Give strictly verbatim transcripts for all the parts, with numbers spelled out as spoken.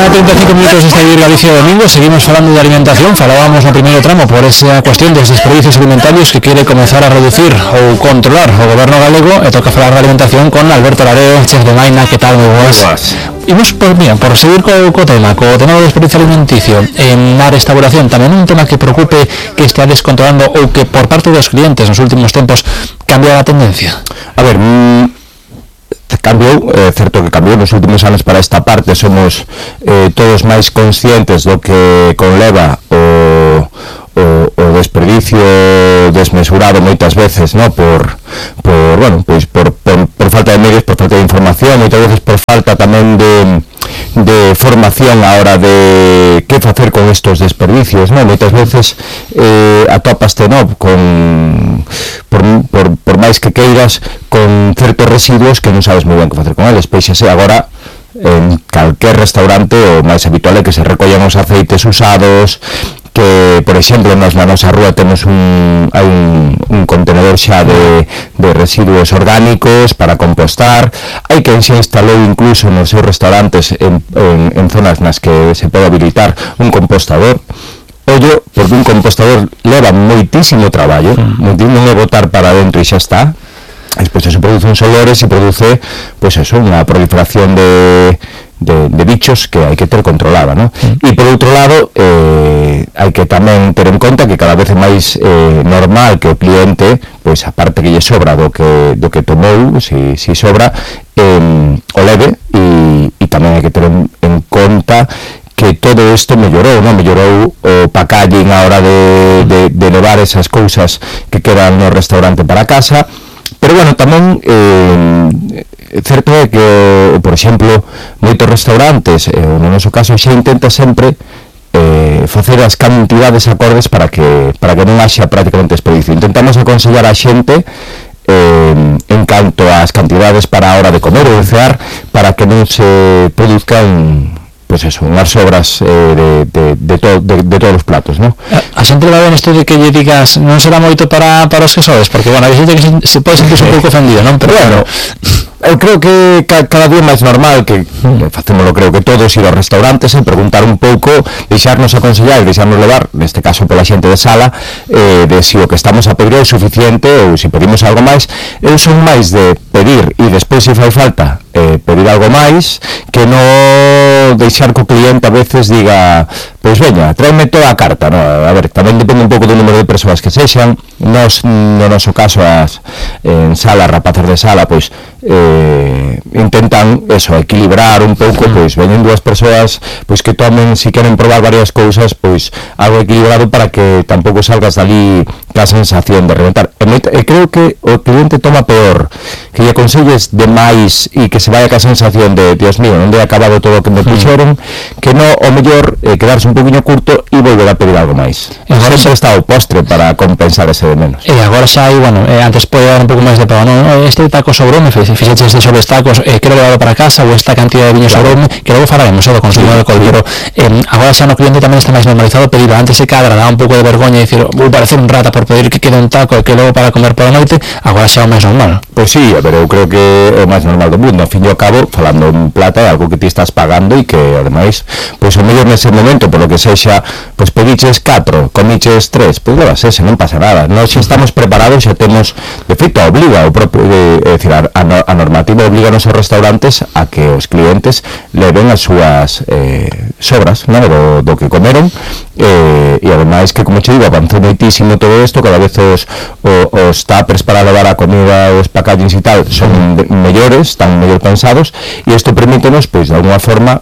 e trinta e cinco minutos desta Ir Galicia domingo. Seguimos falando de alimentación. Falábamos no primeiro tramo por esa cuestión dos desperdicios alimentarios que quere comezar a reducir ou controlar o goberno galego, e toca falar de alimentación con Alberto Lareo, chef de Maina. Que tal, moi boas? Imos por, mira, por seguir co, co tema, co tema do desperdicio alimenticio en na restauración, tamén un tema que preocupe que esteades controlando ou que por parte dos clientes nos últimos tempos cambia a tendencia. A ver, mmm, cambiou, é eh, certo que cambiou nos últimos anos para esta parte. Somos eh, todos máis conscientes do que conleva o, o, o desperdicio desmesurado moitas veces, no? por, por, bueno, pois por, por, por falta de medios, por falta de información, moitas veces por falta tamén de, de formación a hora de que facer con estos desperdicios, no? Moitas veces eh, atopaste, no? con por, por, por máis que queiras con certos residuos que non sabes moi ben que facer con eles. Peixase agora en calquer restaurante o máis habitual é que se recollan os aceites usados, que, por exemplo, nos na nosa rúa temos un, hai un, un contenedor xa de, de residuos orgánicos para compostar. Hai quen se instalou incluso nos seus restaurantes en, en, en zonas nas que se pode habilitar un compostador. Ollo, porque un compostador leva moitísimo traballo, moitísimo, non é botar para dentro e xa está. Despois eso produce uns olores e produce, pois eso, unha proliferación de De, de bichos que hai que ter controlada, ¿no? E por outro lado eh, hai que tamén ter en conta que cada vez é máis eh, normal que o cliente, pois aparte que lle sobra do que, do que tomou, si, si sobra, eh, o leve, e, e tamén hai que ter en, en conta que todo isto mellorou, non? Mellorou o packaging a hora de, de, de levar esas cousas que quedan no restaurante para casa. Pero bueno, tamén eh, certo é que, por exemplo, moitos restaurantes, eh, no noso caso, xa intenta sempre eh, facer as cantidades acordes para que para que non haxa prácticamente desperdicio. Intentamos aconsellar a xente eh, en canto ás cantidades para a hora de comer ou de cear, para que non se produzcan, pois pues eso, unhas sobras eh, de, de, de, to, de, de todos os platos, ¿no? A, a xente va ben isto de que lle digas non será moito para, para os que sodes, porque, bueno, a xente que se, se pode sentir un pouco ofendido, non? Pero, bueno, eu creo que ca, cada día máis normal que, que facémoslo, creo que todos, ir aos restaurantes e preguntar un pouco, deixarnos aconsellar, deixarnos levar, neste caso pola xente de sala, eh, de si o que estamos a pedir é suficiente ou si pedimos algo máis. Eu son máis de pedir e despois, se fai falta, eh, pedir algo máis, que non deixar que o cliente a veces diga, pois veña, tráeme toda a carta, no? A ver, tamén depende un pouco do número de persoas que sexan. Nos, no noso caso, as en sala, rapazas de sala, pois eh, intentan eso, equilibrar un pouco, pois veñen dúas persoas, pois que tomen, si queren probar varias cousas, pois algo equilibrado para que tampouco salgas dali ca sensación de reventar. E, e creo que o cliente toma peor que lle aconselles de máis e que se vaya ca sensación de, Dios mío, non de acabado todo o que me puxeron, que no, o mellor eh, quedarse un poquinho curto e volver a pedir algo máis. Agora sempre está o postre para compensar ese de menos. E agora xa hai, bueno, eh, antes pode dar un pouco máis de pago, non? Este taco sobroume, fixeches este sobre tacos, eh, quero levarlo para casa, ou esta cantidad de viño claro. sobroume, que logo falaremos, eh, do consumo de alcohol, pero eh, agora xa no cliente tamén está máis normalizado pedir. Antes se cadra, dá un pouco de vergoña e dicir, vou parecer un rata por pedir que quede un taco e que logo para comer pola noite. Agora xa é o máis normal. Pois sí, pero eu creo que é o máis normal do mundo. Ao fin e ao cabo, falando en plata, é algo que ti estás pagando e que, ademais, pois o mellor nese momento, polo que sexa, pois pediches catro, comiches tres, pois levas ese, non pasa nada. Nós xa estamos preparados, xa temos, de feito, obliga o propio, de, é dicir, a, a normativa obliga a nosos restaurantes a que os clientes leven as súas eh, sobras, non? Do, do que comeron, eh, e ademais que, como che digo, avanzou moitísimo todo isto, cada vez os, o, os tuppers para levar a comida, os packagings e tal, son de, mellores, están mellor pensados, e isto permítenos, pois, de alguna forma,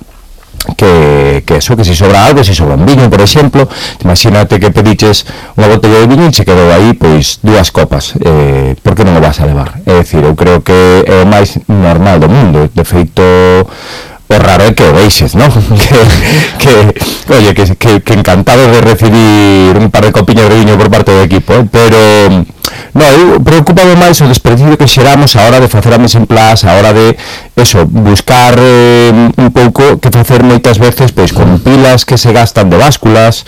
que, que eso, que si sobra algo, si sobra un viño, por exemplo, imagínate que pediches unha botella de viño e se quedou aí, pois, dúas copas, eh, por que non o vas a levar? É dicir, eu creo que é o máis normal do mundo. De feito, o raro é que o veixes, non? que, que, oye, que, que, que encantado de recibir un par de copiñas de viño por parte do equipo, eh? Pero no, eu preocupame máis o desperdicio que xeramos a hora de facer a mise en place, a hora de eso, buscar eh, un pouco que facer moitas veces, pois, con pilas que se gastan de básculas,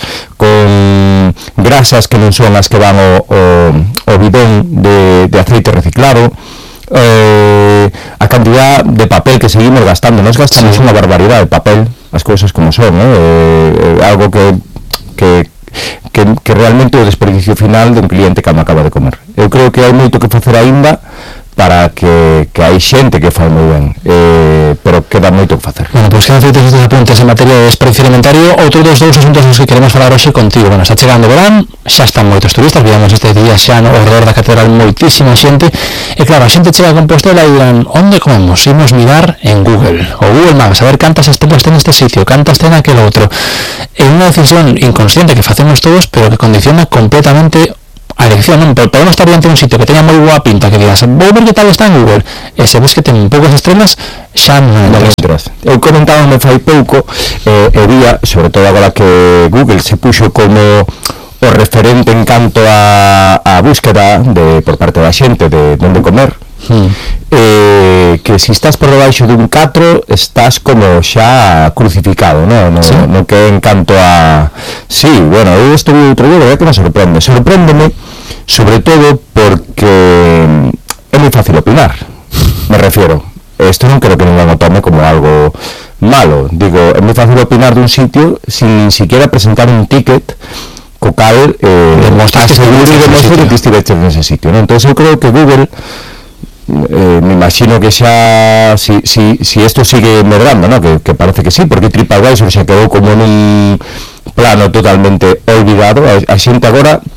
con grasas que non son as que van o, o, o bidón de, de aceite reciclado, eh, a cantidad de papel que seguimos gastando. Nos gastamos sí. unha barbaridade de papel as cousas como son, eh? Eh, algo que que Que, que realmente o desperdicio final dun cliente que me acaba de comer. Eu creo que hai moito que facer aínda para que, que hai xente que fai moi ben, eh, pero queda moito que facer. Bueno, pois pues quedan feitos estes apuntes en materia de desperdicio alimentario. Outro dos dous asuntos dos que queremos falar hoxe contigo. Bueno, está chegando o verán, xa están moitos turistas, víamos este día xa no redor da catedral moitísima xente, e claro, a xente chega a Compostela e dirán, onde comemos? Imos mirar en Google, o Google Maps, a ver cantas estrellas ten este sitio, cantas ten aquel outro. É unha decisión inconsciente que facemos todos, pero que condiciona completamente a elección, non? Podemos estar diante de un sitio que teña moi boa pinta, que digas, vou ver que tal está en Google, e se ves que ten poucas estrelas, xa non entras. Eu comentaba me fai pouco, eh, e vía, sobre todo agora que Google se puxo como o referente en canto a, a búsqueda de, por parte da xente de onde comer, hmm. eh, que se estás por debaixo dun catro estás como xa crucificado, no, no, ¿sí? No que en canto a... Sí, bueno, eu estuve outro día, verdad que me sorprende sorpréndeme, sobre todo porque é moi fácil opinar, me refiero, isto non creo que ninguén o tome como algo malo, digo, é moi fácil opinar dun sitio sin ni siquiera presentar un ticket co cal eh, demostraste seguro e demostrar que estiveches nese sitio, ¿no? Entón eu creo que Google Eh, me imagino que xa si, si, si esto sigue medrando, ¿no? que, que parece que sí, porque TripAdvisor xa quedou como nun plano totalmente olvidado. A, a xente agora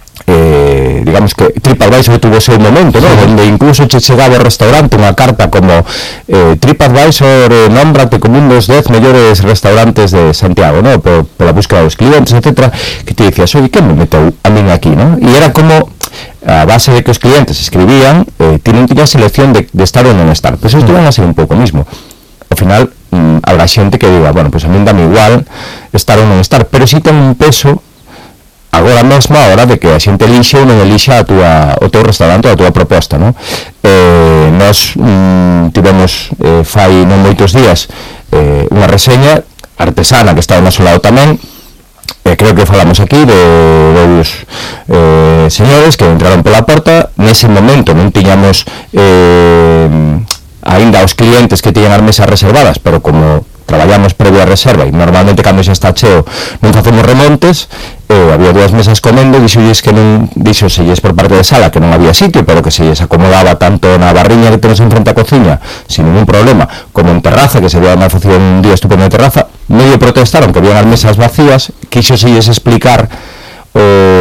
eh, digamos que TripAdvisor tuvo seu momento, ¿no? Sí. Donde incluso che chegaba ao restaurante unha carta como eh, TripAdvisor eh, nómbrate como un dos dez mellores restaurantes de Santiago, ¿no? Por, pola búsqueda dos clientes, etcétera, que te dicías, oye, que me meteu a min aquí, ¿no? E era como a base de que os clientes escribían, eh, ti non tiñas selección de, de estar ou non estar, pois pues isto van a ser un pouco mismo. Ao final mm, habrá xente que diga, bueno, pois pues a min dame igual estar ou non estar, pero si ten un peso agora mesmo a hora de que a xente elixe ou non elixa a tua, o teu restaurante ou a tua proposta, non? Eh, nos mm, tivemos eh, fai non moitos días eh, unha reseña artesana que estaba no noso lado tamén. Eh, creo que falamos aquí de dos eh, señores que entraron pola porta. Nese momento non tiñamos eh, aínda os clientes que tiñan as mesas reservadas, pero como traballamos previo a reserva e normalmente cando xa está cheo non facemos remontes, eh, había dúas mesas comendo, dixolles que non, dixoselles por parte de sala que non había sitio, pero que se lles acomodaba tanto na barriña que temos en frente a cociña sin ningún problema, como en terraza, que se veía unha facción un día estupendo de terraza. Medio protestaron que habían as mesas vacías, quixoselles explicar o,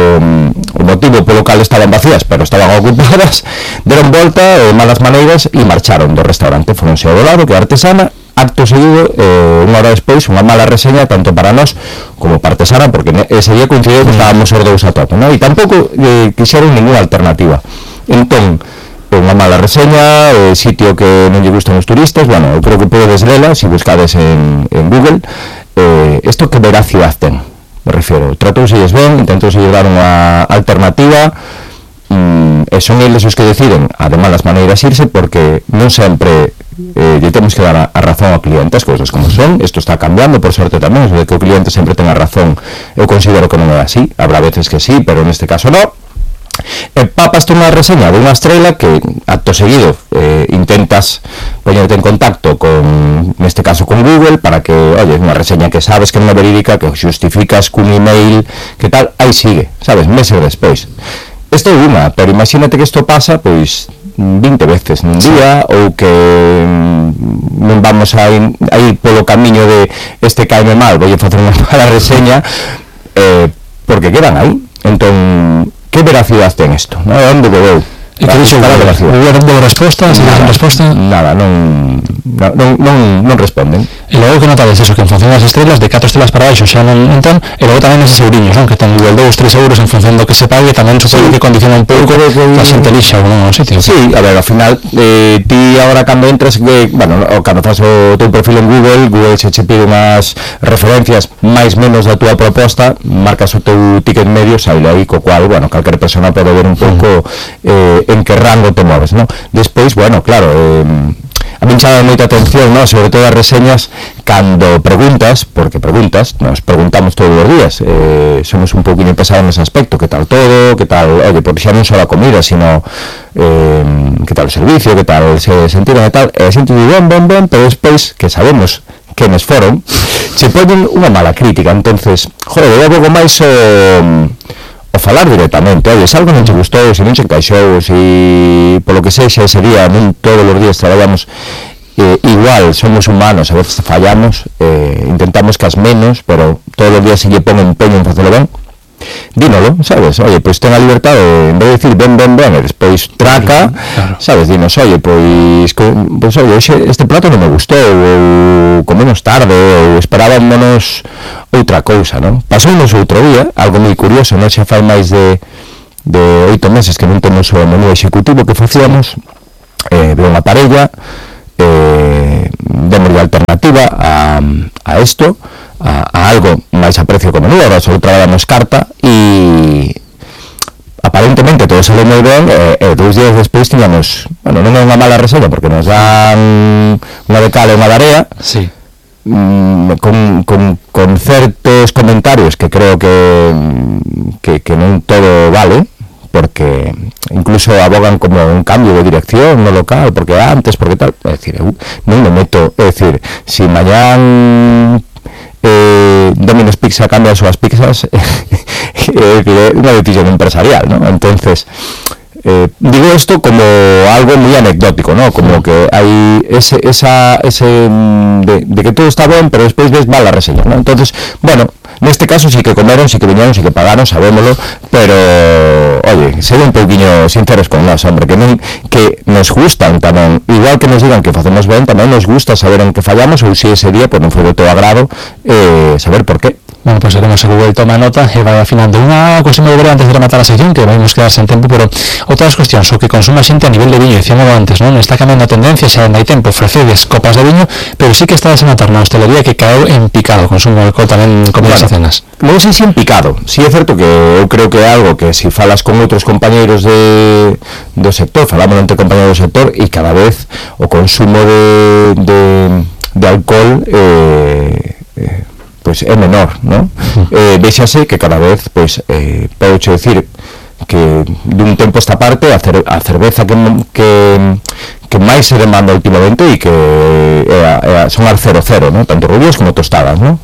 o motivo polo cal estaban vacías, pero estaban ocupadas, deron volta, eh, malas maneiras, e marcharon do restaurante, foronse ao do lado, que é artesana. Acto seguido, eh, unha hora despois, unha mala reseña tanto para nós como para artesana, porque ese día coincidiu que estábamos os dous a tope, ¿no? E tampouco eh, quixeron ninguna alternativa. Entón, unha mala reseña, eh, sitio que non lle gustan os turistas, bueno, eu creo que podedes lela, se si buscades en, en Google, eh, isto que veracidade ten, me refiero, tratouselles ben, intentouselles dar unha alternativa, mm, e son eles os que deciden, además as maneiras irse, porque non sempre eh, lle temos que dar a, a razón ao cliente, as cousas como son. Isto está cambiando, por sorte tamén, de que o cliente sempre ten a razón. Eu considero que non é así, habrá veces que sí, pero neste caso non. E papaste unha reseña de unha estrela que acto seguido eh, intentas poñerte en contacto con, neste caso con Google, para que, oye, unha reseña que sabes que non é verídica, que justificas cun email, que tal, aí sigue, sabes, meses despois. Isto é unha, pero imagínate que isto pasa, pois, vinte veces nun día, sí. Ou que non vamos a ir, a ir polo camiño de este caime mal, vou a facer unha mala reseña, eh, porque quedan aí. Entón, que veracidade ten isto? ¿No? Onde vou? E que dixo Google de respostas, nada, resposta? Nada, non, non, non, non responden. E logo que notades eso, que en función das estrelas, de catro estrelas para baixo xa non entran, e logo tamén eses euriños, non? Que ten Google dous, tres euros en función do que se pague, tamén supoño sí. Que condiciona un pouco a xente elixa ou non o sitio. Sí, a ver, ao final, eh, ti agora cando entras, eh, bueno, cando faz o teu perfil en Google, Google se che pide unhas referencias máis menos da túa proposta, marcas o teu ticket medio, saile aí, co cual, bueno, calquer persona pode ver un pouco eh, en que rango te moves, ¿no? Despois, bueno, claro, eh, a min chama moita atención, ¿no? Sobre todo as reseñas cando preguntas, porque preguntas, nos preguntamos todos os días, eh, somos un pouquinho pesados nese aspecto, que tal todo, que tal, oye, porque xa non só a comida, sino eh, que tal o servicio, que tal se sentiron e tal, e a xente di ben, ben, ben, pero despois que sabemos quenes foron, se poñen unha mala crítica. Entonces, joder, eu abogo máis o, o falar directamente. Oye, se algo non te gustou, se non se encaixou, se polo que sexa ese día, non todos os días traballamos eh, igual, somos humanos, a veces fallamos, eh, intentamos que as menos, pero todos os días se lle pon empeño en facelo ben. Dínolo, sabes, oye, pois ten a libertade de, en vez de decir ben, ben, ben, e despois traca, claro. Sabes, dinos, oye, pois, pois oye, este plato non me gustou, ou comemos tarde, ou esperábamos outra cousa, non? Pasounos outro día, algo moi curioso, non? Xa fai máis de, de oito meses que non temos o menú executivo que facíamos, eh, de unha parella, eh, demos de alternativa a, a isto, A, a algo máis a precio como menú, ahora só traballamos carta e aparentemente todo sale moi ben e, e dous días despois tiñamos, bueno, non é unha mala reseña porque nos dan unha de cal e unha de area, sí. mm, con, con, con certos comentarios que creo que, que, que non todo vale, porque incluso abogan como un cambio de dirección no local, porque antes, porque tal, é dicir, eu non me meto, é dicir, si mañán eh, Domino's Pizza cambia as súas pizzas, é eh, unha decisión empresarial, ¿no? Entonces, eh, digo esto como algo muy anecdótico, ¿no? Como que hay ese, esa, ese de, de que todo está ben, pero despois ves mala reseña, ¿no? Entonces, bueno, neste caso sí que comeron, sí que viñeron, sí que pagaron, sabémolo, pero oye, ser un pouquiño sinceros con nós, hombre, que non, que nos gustan tamén, igual que nos digan que facemos ben, tamén nos gusta saber en que fallamos ou se ese día pues, non foi de todo agrado, eh, saber por qué. Bueno, pues veremos se Google toma nota e vai afinando. Unha cuestión moi breve antes de rematar a sección, que vamos quedar sen tempo, pero outras cuestións, o que consuma a xente a nivel de viño, dicíamos antes, non? Está cambiando a tendencia, xa hai tempo, ofrecedes copas de viño, pero sí que está a notar na hostelería que caeu en picado, consumo de alcohol tamén comidas bueno, e cenas. Non sei se en picado, si sí é certo que eu creo que é algo que se si falas con outros compañeiros de, do sector, falamos entre compañeiros do sector, e cada vez o consumo de, de, de alcohol eh, eh, pues é menor, ¿no? Uh-huh. Eh, véxase que cada vez, pues, eh, podo che decir que dun tempo esta parte a, cer a cerveza que, que, que máis se demanda últimamente e que eh, eh, son al cero cero, ¿no? Tanto rubios como tostadas, ¿no?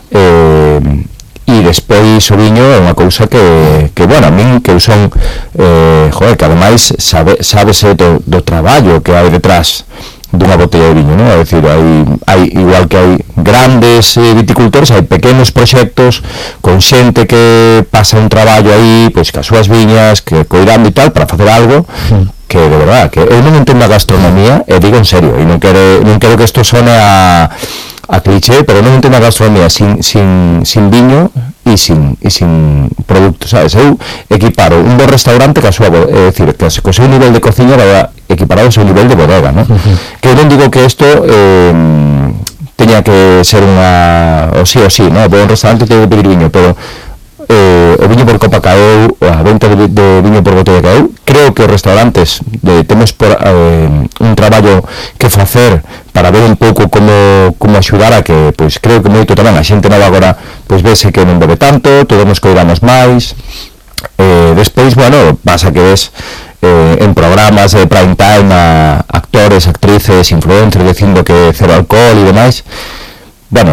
Eh, e despois o viño é unha cousa que, que bueno, a min que son eh, joder, que ademais sabe, sábese do, do traballo que hai detrás dunha botella de viño, ¿no? É dicir, hai, hai igual que hai grandes eh, viticultores, hai pequenos proxectos con xente que pasa un traballo aí, pois que as súas viñas, que coidando e tal, para facer algo que, de verdad, que eu non entendo a gastronomía, e digo en serio, e non quero, non quero que isto sone a a cliché, pero non entendo a gastronomía sin, sin, sin viño e sin, e sin produtos, sabes? Eu equiparo un bom restaurante que a súa, é dicir, que o seu nivel de cociña vai equiparado ao seu nivel de bodega, ¿no? Uh-huh. Que eu non digo que isto eh, teña que ser unha, o sí o sí, ¿no? Por un restaurante teño que pedir viño, pero eh, o viño por copa caeu, a venta de, de viño por botella caeu. Creo que os restaurantes de, temos por, eh, un traballo que facer para ver un pouco como, como axudar a que, pois, creo que moito tamén a xente nova agora, pois, vese que non bebe tanto, todos nos coidamos máis, eh, despois, bueno, pasa que ves eh, en programas de prime time a actores, actrices, influencers dicindo que cero alcohol e demais. Bueno,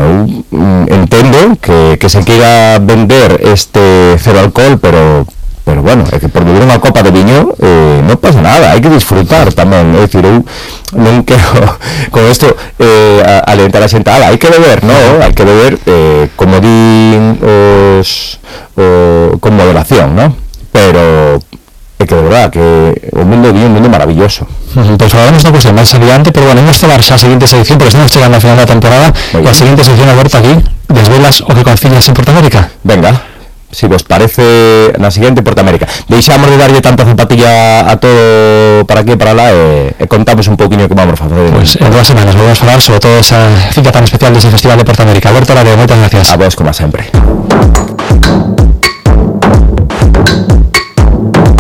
entendo que, que se queira vender este cero alcohol, pero pero bueno, é que por beber unha copa de viño eh, non pasa nada, hai que disfrutar tamén, é dicir, eu non quero con isto eh, alentar a xente, ala, hai que beber, no, hai que beber eh, como din os o, con moderación, no? Pero é que de verdad que o mundo de viño é un mundo maravilloso. Uh-huh. Pues falaremos de unha cuestión máis adiante, pero bueno, imos tomar xa a seguinte sección porque estamos chegando ao final da temporada e a seguinte sección aberta aquí, desvelas o que conciñas en Portamérica. Venga, si vos parece, na seguinte Portamérica. Deixamos de darlle tanta zapatilla a todo para aquí e para lá e, e contamos un pouquinho que vamos a facer. Pues en dúas semanas vamos a falar sobre todo esa cita tan especial dese Festival de Portamérica. Alberto Lario, moitas gracias. A vos, como sempre.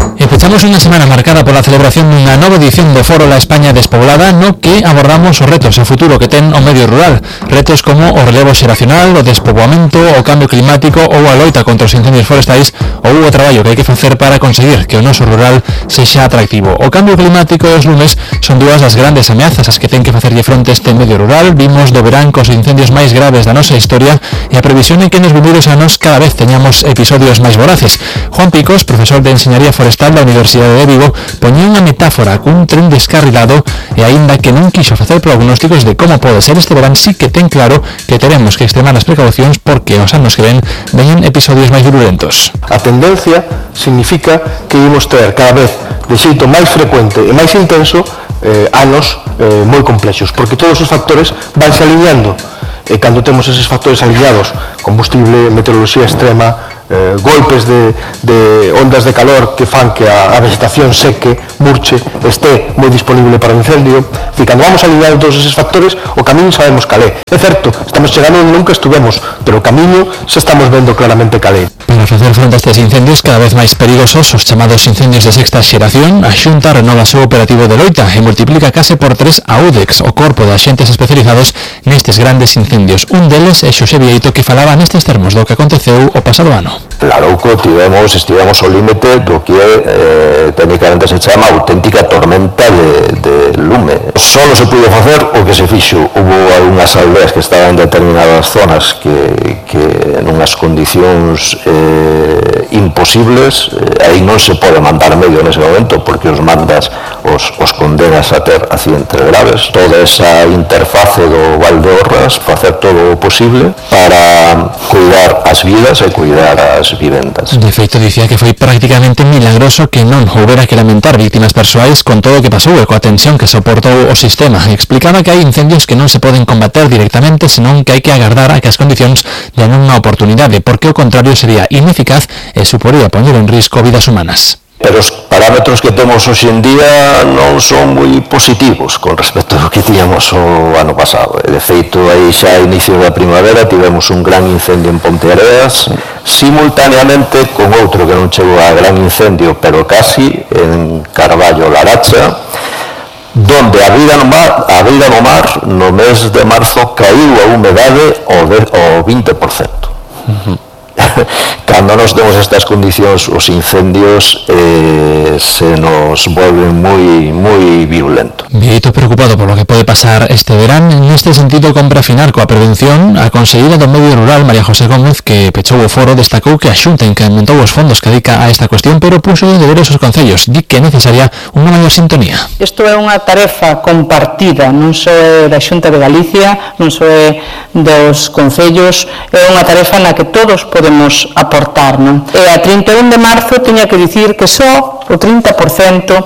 Comezamos unha semana marcada pola celebración dunha nova edición do Foro La España Despoblada, no que abordamos os retos e futuro que ten o medio rural. Retos como o relevo xeracional, o despoboamento, o cambio climático ou a loita contra os incendios forestais ou o traballo que hai que facer para conseguir que o noso rural sexa atractivo. O cambio climático e os lumes son dúas das grandes ameazas as que ten que facerlle fronte este medio rural. Vimos do verán cos incendios máis graves da nosa historia e a previsión é que nos vindeiros anos cada vez teñamos episodios máis voraces. Juan Picos, profesor de Enxeñaría Forestal da Universidade de Vigo, poñía unha metáfora cun tren descarrilado e aínda que non quixo facer prognósticos de como pode ser este verán, sí que ten claro que teremos que extremar as precaucións porque os anos que ven veñen episodios máis virulentos. A tendencia significa que imos ter cada vez de xeito máis frecuente e máis intenso eh, anos eh, moi complexos, porque todos os factores vanse alineando e cando temos eses factores alineados, combustible, meteoroloxía extrema, Eh, golpes de, de ondas de calor que fan que a, a vegetación seque, murche, este moi disponible para o incendio. E cando vamos alineando todos eses factores, o camiño sabemos calé. É certo, estamos chegando onde nunca estuvemos, pero o camiño xa estamos vendo claramente calé. Para facer fronte a estes incendios cada vez máis perigosos, os chamados incendios de sexta xeración, a Xunta renova o seu operativo de loita e multiplica case por tres a UDEX, o corpo de axentes especializados nestes grandes incendios. Un deles é Xosé Vieito, que falaba nestes termos do que aconteceu o pasado ano. Larouco tivemos, estivemos ao límite do que eh, técnicamente se chama auténtica tormenta de, de lume. Solo se pudo facer o que se fixo. Hubo algunhas aldeas que estaban en determinadas zonas que, que nunhas condicións eh, imposibles, eh, aí non se pode mandar medio nese momento porque os mandas, os, os condenas a ter accidentes graves. Toda esa interface do Valdeorras, facer todo o posible para cuidar as vidas e cuidar as vivendas. De feito, dicía que foi prácticamente milagroso que non houbera que lamentar víctimas persoais con todo o que pasou e coa tensión que soportou o sistema. Explicaba que hai incendios que non se poden combater directamente, senón que hai que agardar a que as condicións den unha oportunidade, porque o contrario sería ineficaz e suporía poñer en risco vidas humanas. Pero os parámetros que temos hoxe en día non son moi positivos con respecto ao que tiñamos o ano pasado. De feito, aí xa a inicio da primavera tivemos un gran incendio en Ponteareas, simultaneamente con outro que non chegou a gran incendio, pero casi, en Carballo Laracha, donde a vida no mar, a vida no mar no mes de marzo caíu a humedade ao vinte por cento. Uh-huh. Cando nos temos estas condicións, os incendios eh, se nos volven moi moi virulentos. Vieito preocupado por lo que pode pasar este verán. Neste sentido, compra afinar coa prevención. A conselleira do medio rural, María José Gómez, que pechou o foro, destacou que a Xunta incrementou os fondos que dedica a esta cuestión, pero puxo de deberes os concellos. Di que é necesaria unha maior sintonía. Isto é unha tarefa compartida, non só é da Xunta de Galicia, non só é dos concellos, é unha tarefa na que todos podemos aportar, non? E a trinta e un de marzo teña que dicir que só o trinta por cento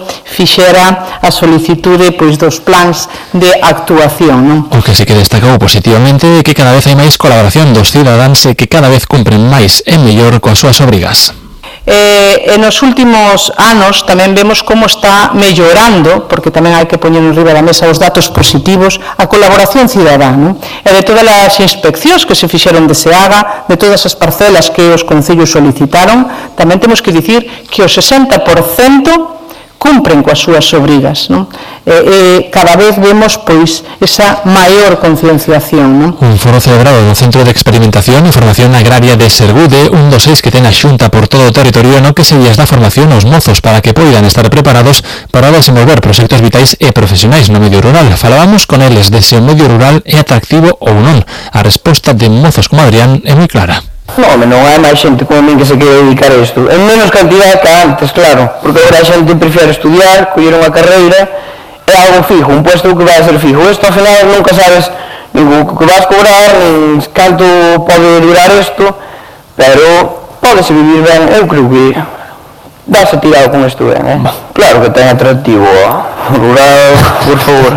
fixera a solicitude pois dos plans de actuación, non? O que sí que destacou positivamente é que cada vez hai máis colaboración dos cidadáns e que cada vez cumpren máis e mellor coas súas obrigas. Eh, e nos últimos anos tamén vemos como está mellorando, porque tamén hai que poñer en riba da mesa os datos positivos, a colaboración cidadá, non? E de todas as inspeccións que se fixeron de SEAGA, de todas as parcelas que os concellos solicitaron, tamén temos que dicir que o sesenta por cento cumpren coas súas obrigas, non? E, e cada vez vemos pois esa maior concienciación, non? Un foro celebrado no Centro de Experimentación e Formación Agraria de Sergude, un dos seis que ten a Xunta por todo o territorio, no que se lles dá formación aos mozos para que poidan estar preparados para desenvolver proxectos vitais e profesionais no medio rural. Falábamos con eles de se o medio rural é atractivo ou non. A resposta de mozos como Adrián é moi clara. Non, non hai máis xente como min que se quere dedicar a isto. En menos cantidad que antes, claro, porque agora a xente prefere estudiar, coller unha carreira, é algo fijo, un puesto que vai a ser fijo. Isto, ao final, nunca sabes nin o que vas cobrar, nin canto pode durar isto, pero pódese vivir ben. Eu creo que dáse tirado con isto ben, eh? Claro que ten atractivo, rural, por favor.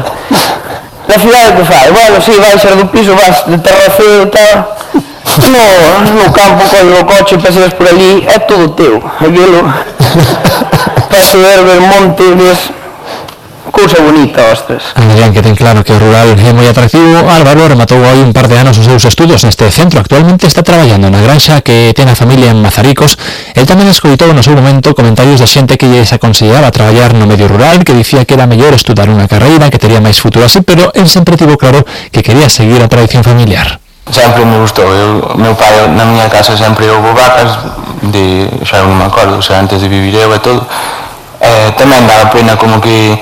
Na cidade que fai? Bueno, si, vai ser do piso, vas de terraceo e tal. No, no campo, con o coche, paseas por ali, é todo teu. Aquilo, para ver, ver monte, ves, cousa bonita, ostras. Adrián, que ten claro que o rural é moi atractivo, Álvaro rematou hai un par de anos os seus estudos neste centro. Actualmente está traballando na granxa que ten a familia en Mazaricos. El tamén escoitou no seu momento comentarios de xente que lles aconsellaba traballar no medio rural, que dicía que era mellor estudar unha carreira, que tería máis futuro así, pero el sempre tivo claro que quería seguir a tradición familiar. Sempre me gustou, eu, meu pai na miña casa sempre houve vacas, de, xa non me acordo, o sea, antes de vivir eu e todo. Eh, tamén dá pena como que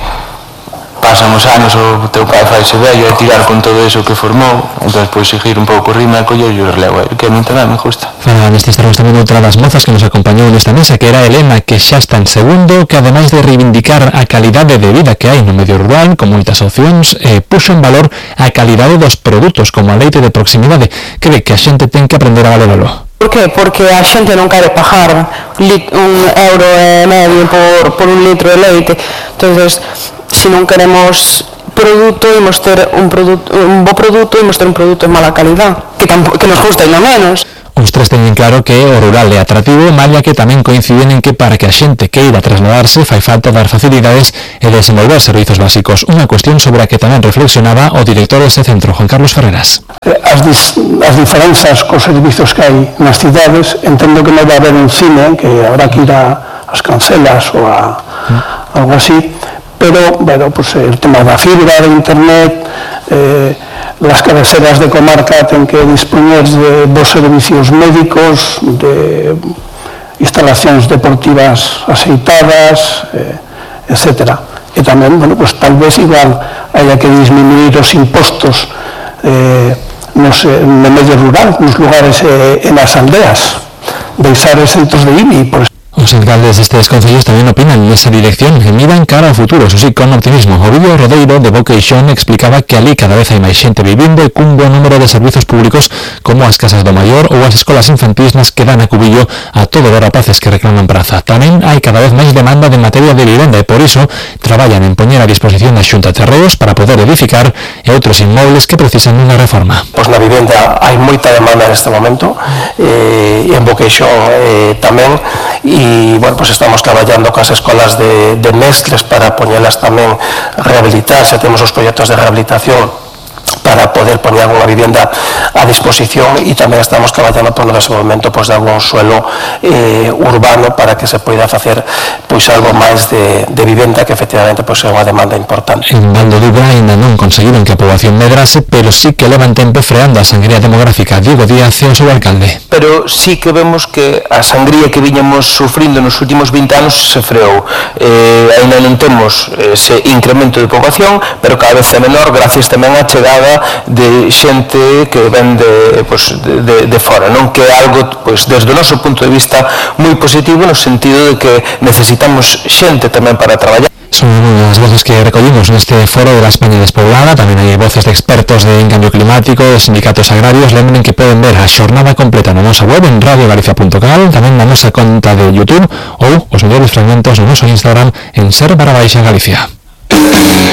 pasan os anos, o teu pai faise vello e tirar con todo iso que formou, entón pois seguir un pouco rima e coller o relevo, que a mí tamén me gusta. Fala neste estarmos tamén outra das mozas que nos acompañou nesta mesa, que era Elena, que xa está en segundo, que ademais de reivindicar a calidade de vida que hai no medio rural, con moitas opcións, eh, puxo en valor a calidade dos produtos, como a leite de proximidade, que ve que a xente ten que aprender a valoralo. Por que? Porque a xente non quere pagar un euro e medio por, por un litro de leite. Entonces, se non queremos produto, imos ter un, produto, un bo produto, imos ter un produto de mala calidad, que, tampo, que nos gusta e non menos. Os tres teñen claro que o rural é atractivo, malla que tamén coinciden en que para que a xente queira trasladarse fai falta dar facilidades e desenvolver servizos básicos, unha cuestión sobre a que tamén reflexionaba o director deste centro, Juan Carlos Ferreras. As, dis, as diferenzas cos servizos que hai nas cidades, entendo que non vai haber un cine, que habrá que ir a as Cancelas ou a mm. algo así, pero, bueno, pues, el tema da fibra, de internet, eh, las cabeceras de comarca ten que dispoñer de bons servicios médicos, de instalacións deportivas aceitadas, eh, etcétera. E tamén, bueno, pues tal vez igual haya que disminuir os impostos eh, nos, no medio rural, nos lugares e eh, nas aldeas, deixar os centros de I B I, por Os alcaldes destes concellos tamén opinan nesa dirección e miran cara ao futuro, eso sí, con optimismo. Ovidio Rodeiro, de Boqueixón, explicaba que ali cada vez hai máis xente vivindo e cun bo número de servizos públicos como as casas do maior ou as escolas infantís nas que dan a cubillo a todo ver rapaces que reclaman praza. Tamén hai cada vez máis demanda de materia de vivenda e por iso traballan en poñer a disposición da Xunta terreos para poder edificar e outros inmobles que precisan unha reforma. Pois na vivenda hai moita demanda neste momento e en Boqueixón eh, tamén e e, bueno, pues estamos traballando cas escolas de, de mestres para poñelas tamén rehabilitar, xa temos os proxectos de rehabilitación para poder poñer unha vivenda a disposición e tamén estamos traballando por no desenvolvemento pues, de algún suelo eh, urbano para que se poida facer pois, algo máis de, de vivenda que efectivamente pois, é unha demanda importante. En Val do Dubra ainda non conseguiron que a poboación medrase, pero sí que levan tempo freando a sangría demográfica. Diego Díaz é o seu alcalde. Pero sí que vemos que a sangría que viñamos sufrindo nos últimos vinte anos se freou. Eh, ainda non temos ese incremento de poboación, pero cada vez é menor gracias tamén á chegada de xente que ven de, pues, de, de, de fora, non? Que é algo, pues, desde o noso punto de vista moi positivo no sentido de que necesitamos xente tamén para traballar. Son as voces que recollimos neste foro de la España despoblada. Tamén hai voces de expertos de cambio climático, de sindicatos agrarios. Lembren que poden ver a xornada completa na nosa web en radio galicia punto cal, tamén na nosa conta de YouTube ou os mellores fragmentos no noso Instagram en Ser Barra Baixa Galicia.